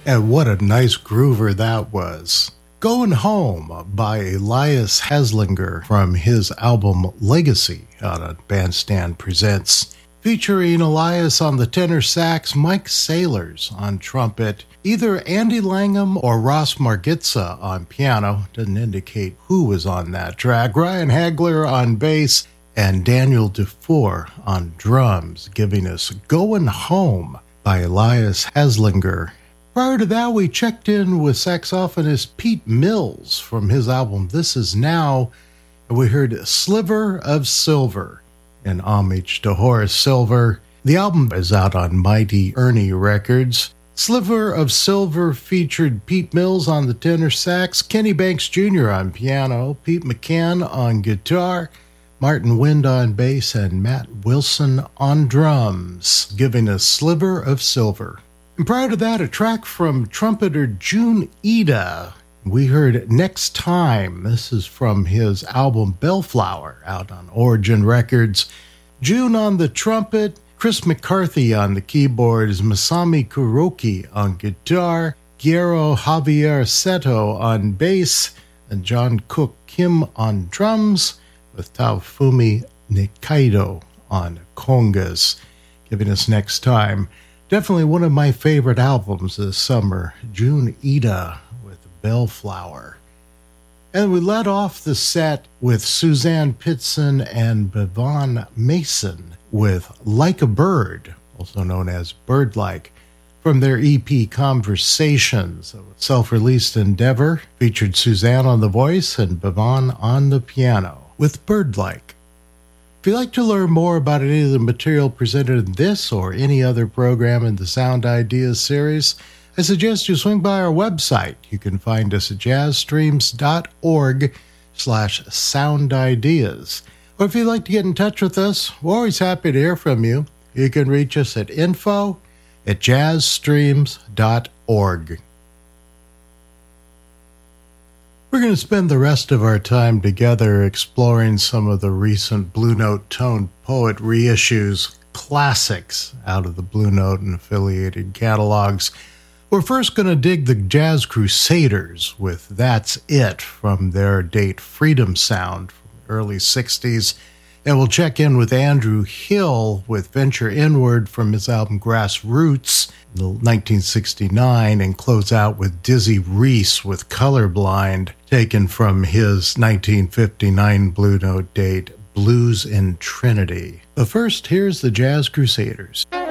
And what a nice groover that was. Going Home by Elias Haslinger from his album Legacy out on Bandstand Presents, featuring Elias on the tenor sax, Mike Sailors on trumpet, either Andy Langham or Ross Margitza on piano, doesn't indicate who was on that track, Ryan Hagler on bass, and Daniel DeFore on drums, giving us Going Home by Elias Haslinger. Prior to that, we checked in with saxophonist Pete Mills from his album This Is Now, and we heard Sliver of Silver in homage to Horace Silver. The album is out on Mighty Ernie Records. Sliver of Silver featured Pete Mills on the tenor sax, Kenny Banks Jr. on piano, Pete McCann on guitar, Martin Wind on bass, and Matt Wilson on drums, giving us Sliver of Silver. And prior to that, a track from trumpeter June Ida. We heard Next Time. This is from his album Bellflower, out on Origin Records. June on the trumpet, Chris McCarthy on the keyboards, Masami Kuroki on guitar, Guillermo Javier Seto on bass, and John Cook Kim on drums, with Taofumi Nikaido on congas, giving us Next Time. Definitely one of my favorite albums this summer, June Ida with Bellflower. And we led off the set with Suzanne Pitson and Bevan Mason with Like a Bird, also known as Birdlike, from their EP Conversations, a self-released endeavor, featured Suzanne on the voice and Bevan on the piano with Birdlike. If you'd like to learn more about any of the material presented in this or any other program in the Sound Ideas series, I suggest you swing by our website. You can find us at jazzstreams.org/soundideas. Or if you'd like to get in touch with us, we're always happy to hear from you. You can reach us at info@jazzstreams.org. We're going to spend the rest of our time together exploring some of the recent Blue Note Tone Poet reissues, classics out of the Blue Note and affiliated catalogs. We're first going to dig the Jazz Crusaders with That's It from their date Freedom Sound from the early 60s. And we'll check in with Andrew Hill with Venture Inward from his album Grassroots, 1969, and close out with Dizzy Reese with Colorblind, taken from his 1959 Blue Note date, Blues in Trinity. But first, here's the Jazz Crusaders.